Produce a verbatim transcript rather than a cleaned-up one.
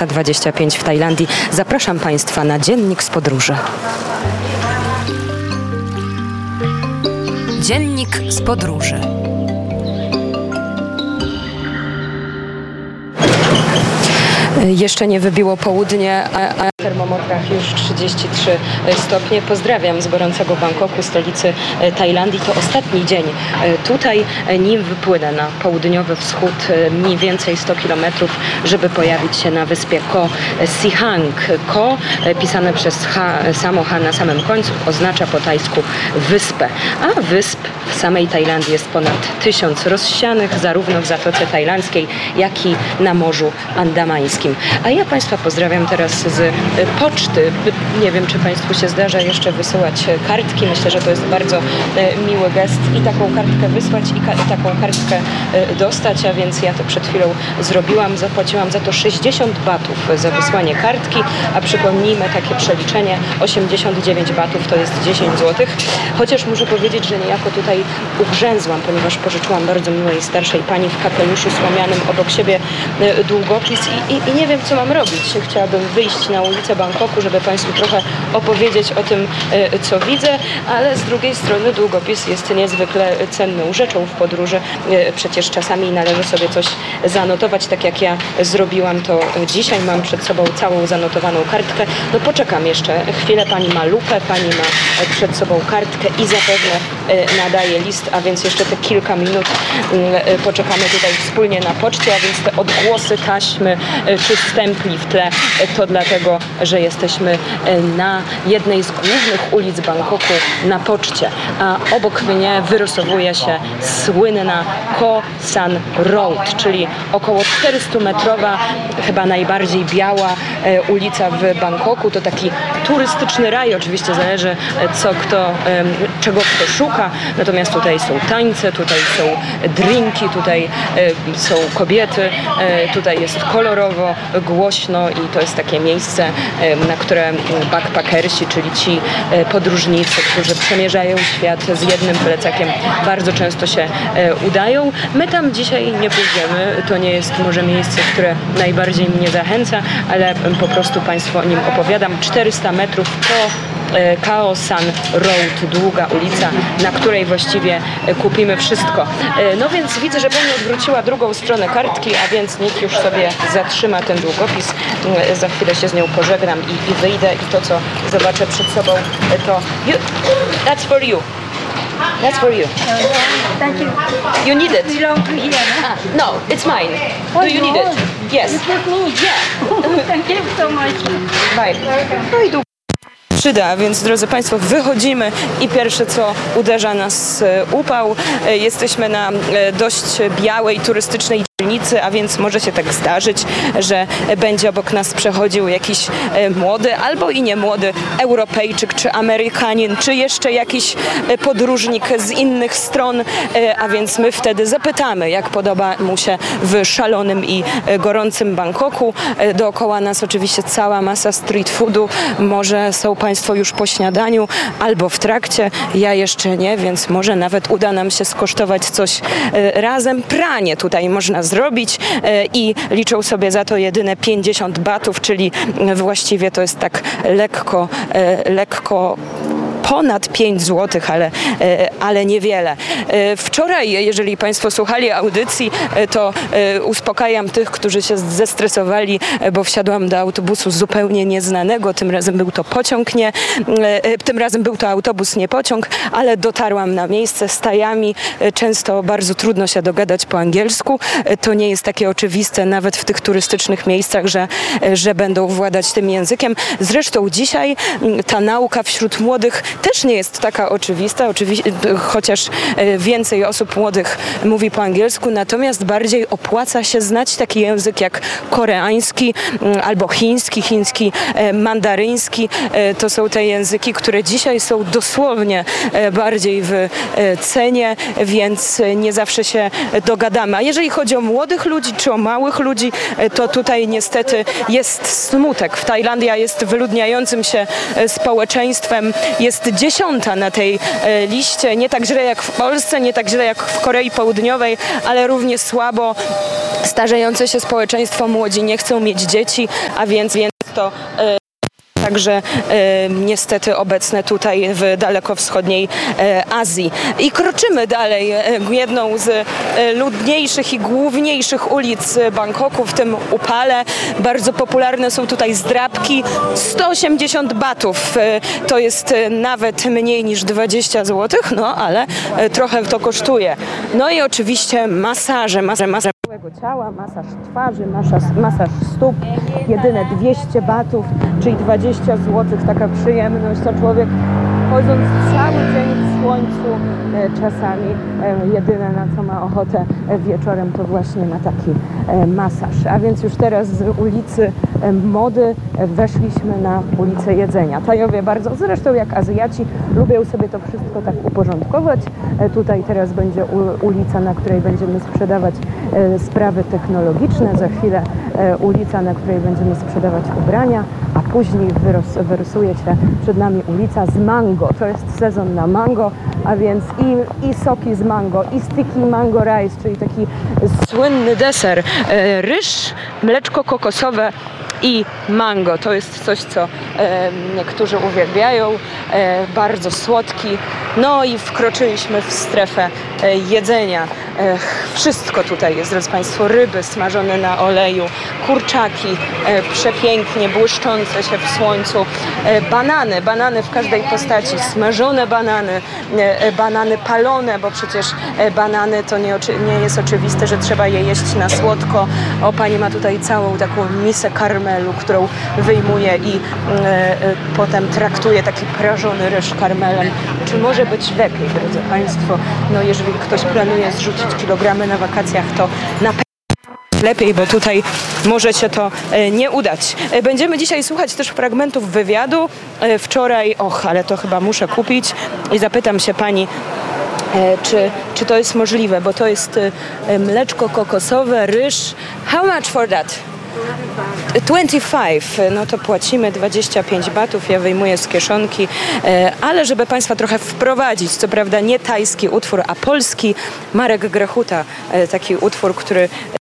lata dwadzieścia pięć w Tajlandii. Zapraszam Państwa na Dziennik z podróży. Dziennik z podróży. Jeszcze nie wybiło południe, a, a w termometrach już trzydzieści trzy stopnie. Pozdrawiam z gorącego Bangkoku, stolicy Tajlandii. To ostatni dzień tutaj, nim wypłynę na południowy wschód, mniej więcej sto kilometrów, żeby pojawić się na wyspie Koh Sihang. Koh, pisane przez H, samo H na samym końcu, oznacza po tajsku wyspę. A wysp w samej Tajlandii jest ponad tysiąc rozsianych, zarówno w Zatoce Tajlandzkiej, jak i na Morzu Andamańskim. A ja Państwa pozdrawiam teraz z poczty. Nie wiem, czy Państwu się zdarza jeszcze wysyłać kartki. Myślę, że to jest bardzo miły gest i taką kartkę wysłać i ka- taką kartkę dostać, a więc ja to przed chwilą zrobiłam. Zapłaciłam za to sześćdziesiąt batów za wysłanie kartki, a przypomnijmy takie przeliczenie, osiemdziesiąt dziewięć batów to jest dziesięć złotych. Chociaż muszę powiedzieć, że niejako tutaj ugrzęzłam, ponieważ pożyczyłam bardzo miłej starszej pani w kapeluszu słomianym obok siebie długopis i, i, i nie wiem, co mam robić. Chciałabym wyjść na ulicę Bangkoku, żeby Państwu trochę opowiedzieć o tym, co widzę, ale z drugiej strony długopis jest niezwykle cenną rzeczą w podróży. Przecież czasami należy sobie coś zanotować, tak jak ja zrobiłam to dzisiaj. Mam przed sobą całą zanotowaną kartkę. No poczekam jeszcze chwilę. Pani ma lupę, pani ma przed sobą kartkę i zapewne nadaje list, a więc jeszcze te kilka minut poczekamy tutaj wspólnie na poczcie, a więc te odgłosy taśmy czy stempli w tle, to dlatego, że jesteśmy na jednej z głównych ulic Bangkoku, na poczcie, a obok mnie wyrysowuje się słynna Khao San Road, czyli około czterystumetrowa, chyba najbardziej biała ulica w Bangkoku. To taki turystyczny raj, oczywiście zależy co kto, czego kto szuka, natomiast tutaj są tańce, tutaj są drinki, tutaj są kobiety, tutaj jest kolorowo, głośno i to jest takie miejsce, na które backpackersi, czyli ci podróżnicy, którzy przemierzają świat z jednym plecakiem, bardzo często się udają. My tam dzisiaj nie pójdziemy, to nie jest może miejsce, które najbardziej mnie zachęca, ale po prostu Państwu o nim opowiadam. czterysta metrów po Khao San Road, długa ulica, na której właściwie kupimy wszystko. No więc widzę, że Pani odwróciła drugą stronę kartki, a więc niech już sobie zatrzyma ten długopis. Za chwilę się z nią pożegnam i, i wyjdę i to, co zobaczę przed sobą, to you, that's for you. That's for you. Thank you. You need it. Belong to here, no? Ah, no, it's mine. Do you need it? Yes. You take me? Yeah. Thank you so much. Bye. No i dług- przyda, więc drodzy Państwo, wychodzimy i pierwsze co uderza nas upał. Jesteśmy na dość białej, turystycznej dzielnicy, a więc może się tak zdarzyć, że będzie obok nas przechodził jakiś młody albo i nie młody Europejczyk, czy Amerykanin, czy jeszcze jakiś podróżnik z innych stron, a więc my wtedy zapytamy, jak podoba mu się w szalonym i gorącym Bangkoku. Dookoła nas oczywiście cała masa street foodu. Może są Państwo już po śniadaniu albo w trakcie. Ja jeszcze nie, więc może nawet uda nam się skosztować coś razem. Pranie tutaj można zrobić i liczą sobie za to jedyne pięćdziesiąt batów, czyli właściwie to jest tak lekko, lekko ponad pięć złotych, ale, ale niewiele. Wczoraj, jeżeli Państwo słuchali audycji, to uspokajam tych, którzy się zestresowali, bo wsiadłam do autobusu zupełnie nieznanego. Tym razem był to pociąg, nie, tym razem był to autobus, nie pociąg, ale dotarłam na miejsce stajami. Często bardzo trudno się dogadać po angielsku. To nie jest takie oczywiste nawet w tych turystycznych miejscach, że, że będą władać tym językiem. Zresztą dzisiaj ta nauka wśród młodych też nie jest taka oczywista, oczywiście, chociaż więcej osób młodych mówi po angielsku, natomiast bardziej opłaca się znać taki język jak koreański albo chiński, chiński, mandaryński. To są te języki, które dzisiaj są dosłownie bardziej w cenie, więc nie zawsze się dogadamy. A jeżeli chodzi o młodych ludzi czy o małych ludzi, to tutaj niestety jest smutek. W Tajlandia jest wyludniającym się społeczeństwem, jest jest dziesiąta na tej e, liście. Nie tak źle jak w Polsce, nie tak źle jak w Korei Południowej, ale równie słabo. Starzejące się społeczeństwo, młodzi nie chcą mieć dzieci, a więc, więc to e, także e, niestety obecne tutaj w dalekowschodniej e, Azji. I kroczymy dalej e, jedną z e, ludniejszych i główniejszych ulic Bangkoku, w tym Upale. Bardzo popularne są tutaj zdrabki. sto osiemdziesiąt batów. E, to jest e, nawet mniej niż dwadzieścia złotych, no ale e, trochę to kosztuje. No i oczywiście masaże, masaże, masaże całego ciała, masaż twarzy, masaż, masaż stóp. Jedyne dwieście batów, czyli dwadzieścia złotych, taka przyjemność, a człowiek chodząc cały dzień w słońcu, e, czasami e, jedyne na co ma ochotę e, wieczorem to właśnie na taki e, masaż. A więc już teraz z ulicy e, Mody e, weszliśmy na ulicę Jedzenia. Tajowie bardzo, zresztą jak Azjaci, lubią sobie to wszystko tak uporządkować. E, tutaj teraz będzie u, ulica, na której będziemy sprzedawać e, sprawy technologiczne, za chwilę e, ulica, na której będziemy sprzedawać ubrania, a później wyros, wyrysuje się przed nami ulica z mango. To jest sezon na mango, a więc i, i soki z mango, i sticky mango rice, czyli taki słynny deser. E, ryż, mleczko kokosowe i mango. To jest coś, co e, niektórzy uwielbiają. E, bardzo słodki. No i wkroczyliśmy w strefę e, jedzenia. E, wszystko tutaj jest, drodzy Państwo. Ryby smażone na oleju, kurczaki e, przepięknie błyszczące się w słońcu, e, banany, banany w każdej postaci, smażone banany, e, banany palone, bo przecież e, banany to nie, oczy, nie jest oczywiste, że trzeba je jeść na słodko. O, pani ma tutaj całą taką misę karmelu, którą wyjmuje i e, e, potem traktuje taki prażony ryż karmelem. Czy może być lepiej, drodzy Państwo? No jeżeli ktoś planuje zrzucić kilogramy na wakacjach, to na pewno lepiej, bo tutaj może się to e, nie udać. E, będziemy dzisiaj słuchać też fragmentów wywiadu. E, wczoraj, och, ale to chyba muszę kupić i zapytam się pani, e, czy, czy to jest możliwe, bo to jest e, mleczko kokosowe, ryż. How much for that? dwadzieścia pięć, no to płacimy dwadzieścia pięć batów, ja wyjmuję z kieszonki, ale żeby Państwa trochę wprowadzić, co prawda nie tajski utwór, a polski, Marek Grechuta, taki utwór, który